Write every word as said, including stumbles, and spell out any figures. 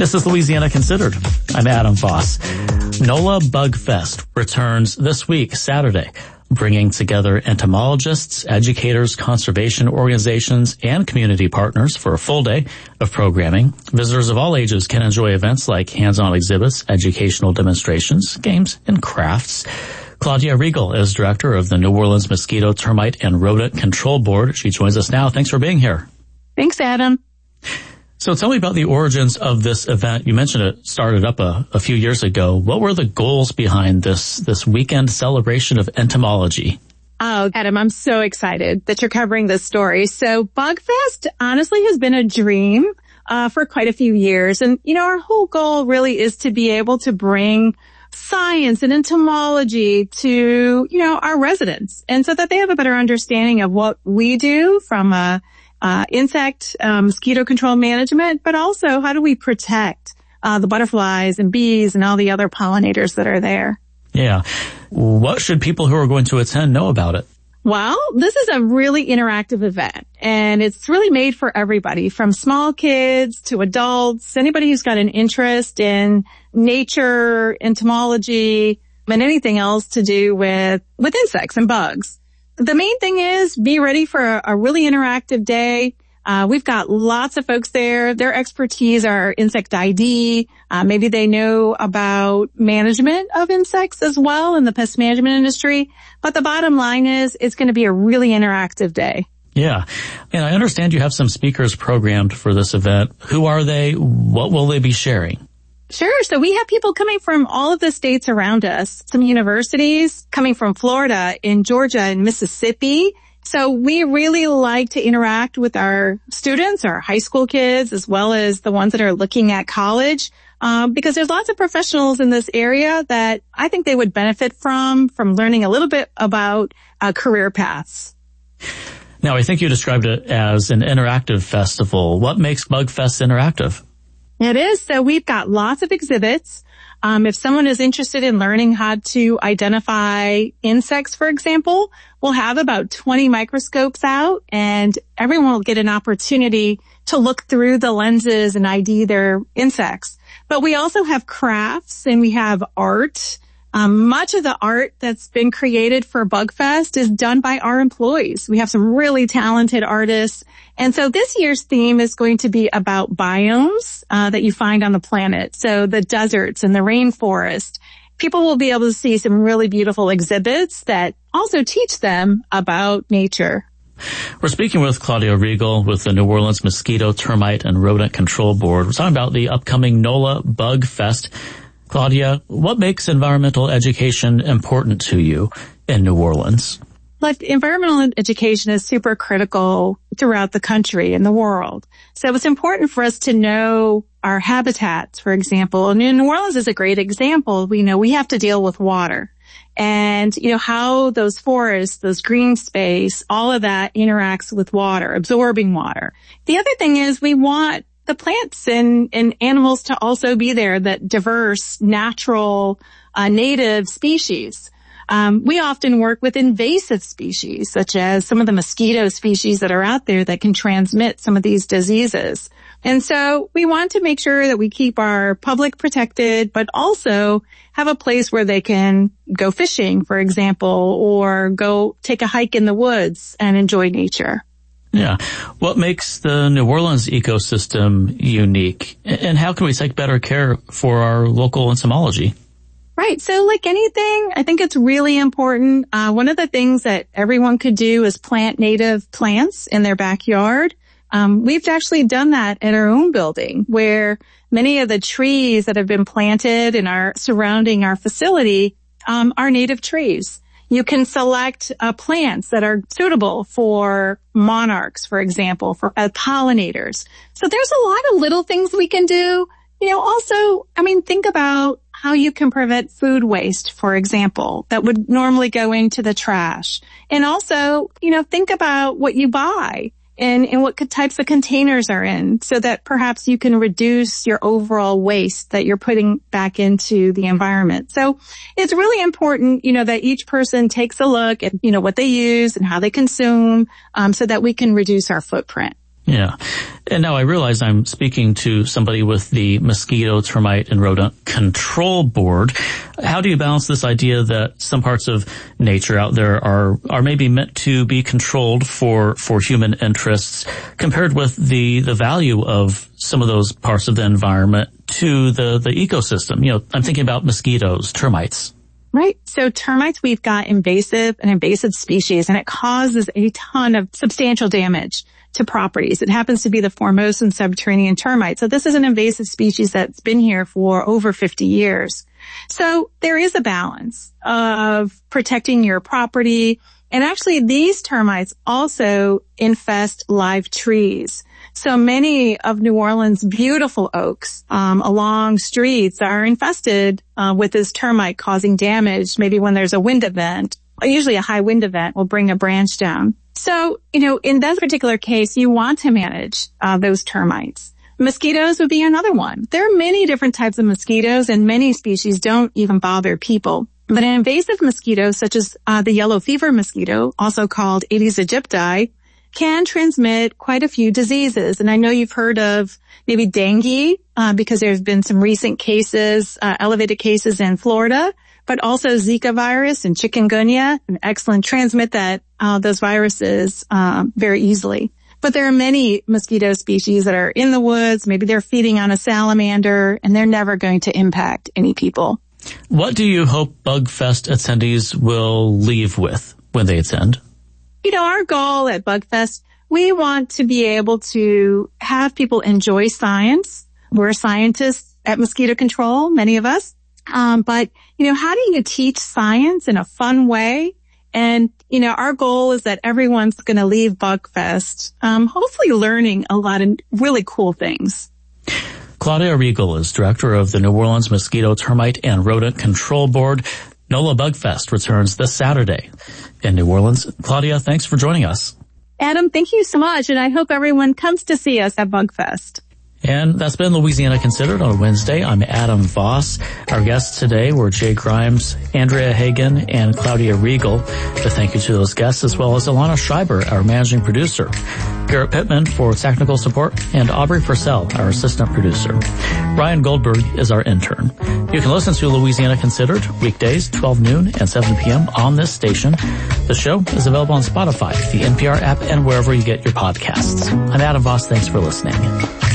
This is Louisiana Considered. I'm Adam Foss. NOLA Bug Fest returns this week, Saturday, bringing together entomologists, educators, conservation organizations, and community partners for a full day of programming. Visitors of all ages can enjoy events like hands-on exhibits, educational demonstrations, games, and crafts. Claudia Riegel is director of the New Orleans Mosquito, Termite, and Rodent Control Board. She joins us now. Thanks for being here. Thanks, Adam. So tell me about the origins of this event. You mentioned it started up a, a few years ago. What were the goals behind this, this weekend celebration of entomology? Oh, Adam, I'm so excited that you're covering this story. So BugFest honestly has been a dream uh, for quite a few years. And, you know, our whole goal really is to be able to bring science and entomology to, you know, our residents. And so that they have a better understanding of what we do from a Uh, insect, um, mosquito control management, but also how do we protect, uh, the butterflies and bees and all the other pollinators that are there. Yeah. What should people who are going to attend know about it? Well, this is a really interactive event, and it's really made for everybody, from small kids to adults, anybody who's got an interest in nature, entomology, and anything else to do with, with insects and bugs. The main thing is be ready for a, a really interactive day. Uh, we've got lots of folks there. Their expertise are insect I D. Uh, maybe they know about management of insects as well in the pest management industry. But the bottom line is it's going to be a really interactive day. Yeah. And I understand you have some speakers programmed for this event. Who are they? What will they be sharing? Sure. So we have people coming from all of the states around us, some universities coming from Florida, in Georgia, and Mississippi. So we really like to interact with our students, our high school kids, as well as the ones that are looking at college, um, because there's lots of professionals in this area that I think they would benefit from, from learning a little bit about uh, career paths. Now, I think you described it as an interactive festival. What makes BugFest interactive? It is. So we've got lots of exhibits. Um, if someone is interested in learning how to identify insects, for example, we'll have about twenty microscopes out, and everyone will get an opportunity to look through the lenses and I D their insects. But we also have crafts and we have art. Um, much of the art that's been created for BugFest is done by our employees. We have some really talented artists. And so this year's theme is going to be about biomes uh, that you find on the planet. So the deserts and the rainforest. People will be able to see some really beautiful exhibits that also teach them about nature. We're speaking with Claudia Riegel with the New Orleans Mosquito, Termite, and Rodent Control Board. We're talking about the upcoming NOLA Bug Fest. Claudia, what makes environmental education important to you in New Orleans? Look, environmental education is super critical throughout the country and the world. So it's important for us to know our habitats, for example. And New Orleans is a great example. We know we have to deal with water. And, you know, how those forests, those green space, all of that interacts with water, absorbing water. The other thing is we want the plants and, and animals to also be there, that diverse, natural, uh, native species. Um, we often work with invasive species, such as some of the mosquito species that are out there that can transmit some of these diseases. And so we want to make sure that we keep our public protected, but also have a place where they can go fishing, for example, or go take a hike in the woods and enjoy nature. Yeah. What makes the New Orleans ecosystem unique? And how can we take better care for our local entomology? Right. So like anything, I think it's really important. Uh, one of the things that everyone could do is plant native plants in their backyard. Um, we've actually done that at our own building, where many of the trees that have been planted and are surrounding our facility um, are native trees. You can select uh, plants that are suitable for monarchs, for example, for uh, pollinators. So there's a lot of little things we can do. You know, also, I mean, think about how you can prevent food waste, for example, that would normally go into the trash. And also, you know, think about what you buy and, and what types of containers are in, so that perhaps you can reduce your overall waste that you're putting back into the environment. So it's really important, you know, that each person takes a look at, you know, what they use and how they consume, um, so that we can reduce our footprint. Yeah. And now I realize I'm speaking to somebody with the Mosquito, Termite, and Rodent Control Board. How do you balance this idea that some parts of nature out there are, are maybe meant to be controlled for, for human interests compared with the, the value of some of those parts of the environment to the, the ecosystem? You know, I'm thinking about mosquitoes, termites. Right. So termites, we've got invasive and invasive species, and it causes a ton of substantial damage to properties. It happens to be the Formosan subterranean termite. So this is an invasive species that's been here for over fifty years. So there is a balance of protecting your property. And actually, these termites also infest live trees. So many of New Orleans' beautiful oaks um, along streets are infested uh, with this termite causing damage. Maybe when there's a wind event, usually a high wind event will bring a branch down. So, you know, in that particular case, you want to manage uh, those termites. Mosquitoes would be another one. There are many different types of mosquitoes, and many species don't even bother people. But invasive mosquitoes, such as uh, the yellow fever mosquito, also called Aedes aegypti, can transmit quite a few diseases. And I know you've heard of maybe dengue, uh, because there's been some recent cases, uh, elevated cases in Florida, but also Zika virus and chikungunya, an excellent transmit that, uh, those viruses, um, very easily. But there are many mosquito species that are in the woods. Maybe they're feeding on a salamander, and they're never going to impact any people. What do you hope BugFest attendees will leave with when they attend? You know, our goal at BugFest, we want to be able to have people enjoy science. We're scientists at Mosquito Control, many of us. Um, but, you know, how do you teach science in a fun way? And, you know, our goal is that everyone's going to leave BugFest, um, hopefully learning a lot of really cool things. Claudia Riegel is director of the New Orleans Mosquito, Termite, and Rodent Control Board. NOLA BugFest returns this Saturday in New Orleans. Claudia, thanks for joining us. Adam, thank you so much, and I hope everyone comes to see us at BugFest. And that's been Louisiana Considered on Wednesday. I'm Adam Voss. Our guests today were Jay Grimes, Andrea Hagen, and Claudia Riegel. A thank you to those guests, as well as Alana Schreiber, our managing producer, Garrett Pittman for technical support, and Aubrey Purcell, our assistant producer. Ryan Goldberg is our intern. You can listen to Louisiana Considered weekdays, twelve noon and seven p.m. on this station. The show is available on Spotify, the N P R app, and wherever you get your podcasts. I'm Adam Voss. Thanks for listening.